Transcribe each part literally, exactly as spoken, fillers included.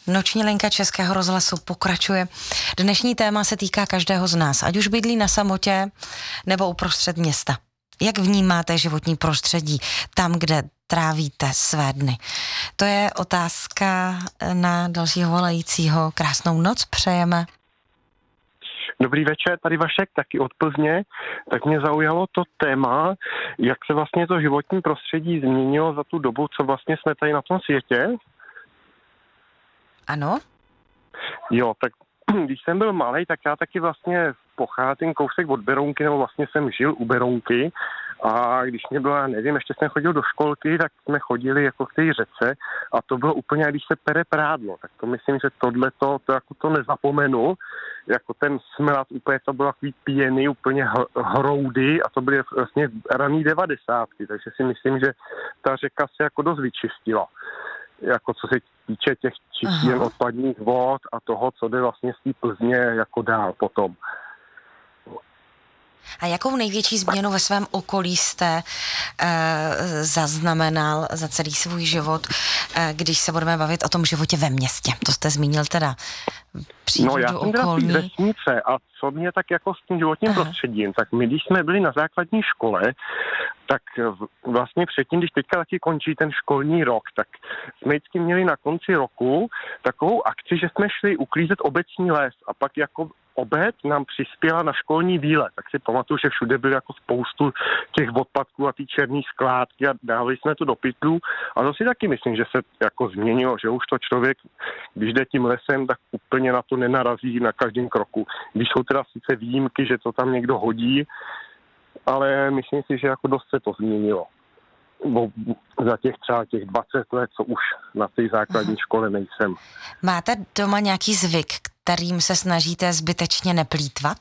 Noční linka Českého rozhlasu pokračuje. Dnešní téma se týká každého z nás, ať už bydlí na samotě nebo uprostřed města. Jak vnímáte životní prostředí tam, kde trávíte své dny? To je otázka na dalšího volajícího. Krásnou noc přejeme. Dobrý večer, tady Vašek, taky od Plzně. Tak mě zaujalo to téma, jak se vlastně to životní prostředí změnilo za tu dobu, co vlastně jsme tady na tom světě. Ano? Jo, tak když jsem byl malej, tak já taky vlastně pocházím kousek od Berounky, nebo vlastně jsem žil u Berounky. A když mě bylo, já nevím, ještě jsem chodil do školky, tak jsme chodili jako v té řece a to bylo úplně, když se pere prádlo. Tak to myslím, že tohleto, to jako to nezapomenu. Jako ten smrad, úplně to bylo takový pěny, úplně hroudy a to byly vlastně raný devadesátky. Takže si myslím, že ta řeka se jako dost vyčistila. Jako co se týče těch čistě odpadních vod a toho, co jde vlastně z té Plzně jako dál potom. A jakou největší změnu ve svém okolí jste e, zaznamenal za celý svůj život, e, když se budeme bavit o tom životě ve městě? To jste zmínil teda přírodu okolní. No já jsem okolní. teda vesnice a co mě tak jako s tím životním Aha. prostředím, tak my když jsme byli na základní škole, tak vlastně předtím, když teďka taky končí ten školní rok, tak jsme vždycky měli na konci roku takovou akci, že jsme šli uklízet obecní les a pak jako obec nám přispěla na školní výlet, tak si pamatuju, že všude byly jako spoustu těch odpadků a ty černý skládky a dávali jsme to do pytlů a to si taky myslím, že se jako změnilo, že už to člověk, když jde tím lesem, tak úplně na to nenarazí na každém kroku. Když jsou teda sice výjimky, že to tam někdo hodí, ale myslím si, že jako dost se to změnilo. Bo za těch třeba těch dvacet let, co už na té základní škole nejsem. Máte doma nějaký zvyk, kterým se snažíte zbytečně neplýtvat?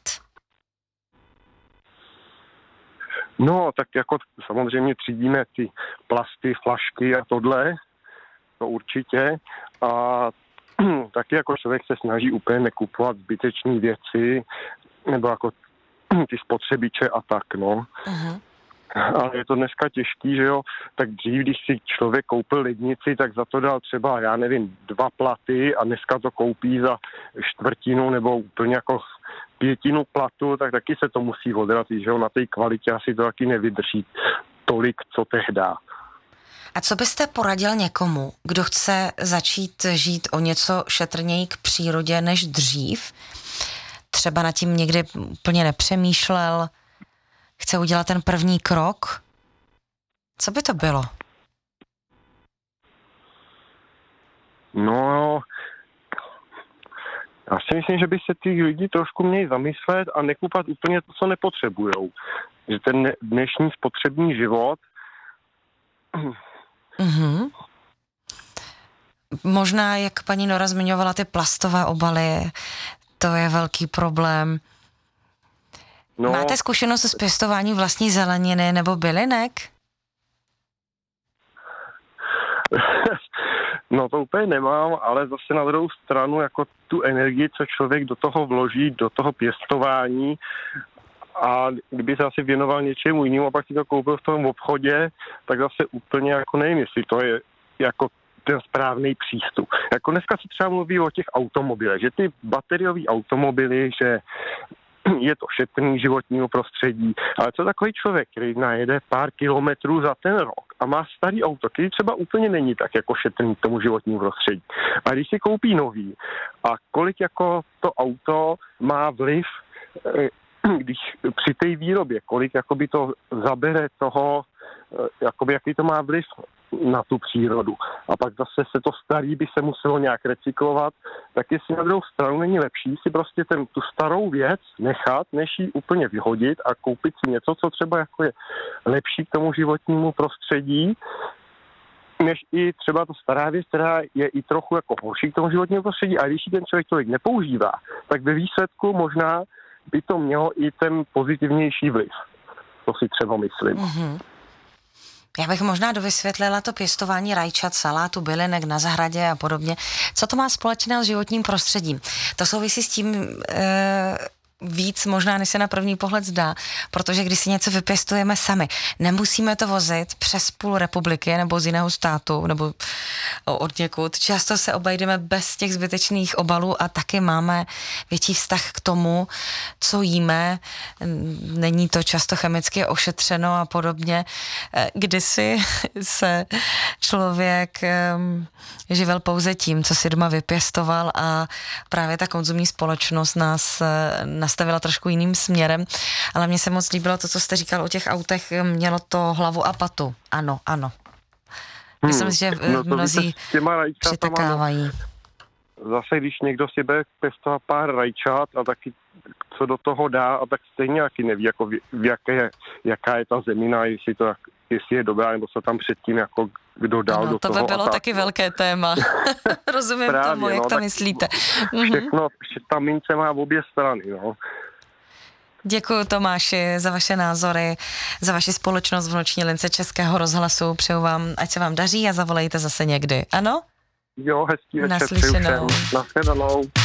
No, tak jako samozřejmě třídíme ty plasty, flašky a tohle, to určitě. A taky jako člověk se snaží úplně nekupovat zbytečné věci, nebo jako ty spotřebiče a tak, no. Uh-huh. Ale je to dneska těžký, že jo, tak dřív, když si člověk koupil lednici, tak za to dal třeba, já nevím, dva platy a dneska to koupí za čtvrtinu nebo úplně jako pětinu platu, tak taky se to musí odrazit, že jo, na té kvalitě asi to taky nevydrží tolik, co tehdá. A co byste poradil někomu, kdo chce začít žít o něco šetrněji k přírodě než dřív? Třeba nad tím někdy úplně nepřemýšlel, chce udělat ten první krok? Co by to bylo? No, já si myslím, že by se ty lidi trošku měli zamyslet a nekupat úplně to, co nepotřebujou. Že ten dnešní spotřební život... Mm-hmm. Možná, jak paní Nora zmiňovala, ty plastové obaly, to je velký problém. No. Máte zkušenost s pěstováním vlastní zeleniny nebo bylinek? No to úplně nemám, ale zase na druhou stranu jako tu energii, co člověk do toho vloží, do toho pěstování a kdyby se asi věnoval něčemu jinému a pak si to koupil v tom obchodě, tak zase úplně jako nevím, jestli to je jako ten správný přístup. Jako dneska se třeba mluví o těch automobilech, že ty bateriové automobily, že je to šetrný životního prostředí, ale co takový člověk, který najede pár kilometrů za ten rok a má starý auto, který třeba úplně není tak jako šetrný k tomu životnímu prostředí. A když si koupí nový a kolik jako to auto má vliv, když při té výrobě, kolik jakoby to zabere toho, jakoby jaký to má vliv na tu přírodu. A pak zase se to starý by se muselo nějak recyklovat, tak jestli na druhou stranu není lepší si prostě ten, tu starou věc nechat, než ji úplně vyhodit a koupit si něco, co třeba jako je lepší k tomu životnímu prostředí, než i třeba to stará věc, která je i trochu jako horší k tomu životnímu prostředí, a když ji ten člověk tolik nepoužívá, tak ve výsledku možná by to mělo i ten pozitivnější vliv. To si třeba myslím. Mm-hmm. Já bych možná dovysvětlila to pěstování rajčat, salátu, bylinek na zahradě a podobně. Co to má společného s životním prostředím? To souvisí s tím, e, víc možná, než se na první pohled zdá, protože když si něco vypěstujeme sami, nemusíme to vozit přes půl republiky nebo z jiného státu nebo od někud. Často se obejdeme bez těch zbytečných obalů a taky máme větší vztah k tomu, co jíme. Není to často chemicky ošetřeno a podobně. Kdysi se člověk živil pouze tím, co si doma vypěstoval a právě ta konzumní společnost nás nastavila trošku jiným směrem, ale mně se moc líbilo to, co jste říkal o těch autech, mělo to hlavu a patu. Ano, ano. Myslím, hmm. že no mnozí přitakávají. Zase, když někdo si bude pěstovat pár rajčat a taky co do toho dá, a tak stejně taky neví, jako v, v jaké, jaká je ta zemina, jestli, to, jestli je dobrá, nebo co tam předtím jako kdo dal ano, do to toho. To by bylo taky velké téma. Rozumím Právě, tomu, jak no, to myslíte. Všechno, ta mince má v obě strany, no. Děkuji Tomáši za vaše názory, za vaši společnost v noční lince Českého rozhlasu. Přeju vám, ať se vám daří a zavolejte zase někdy. Ano? Jo, hezký večer. Naslyšenou. Naslyšenou.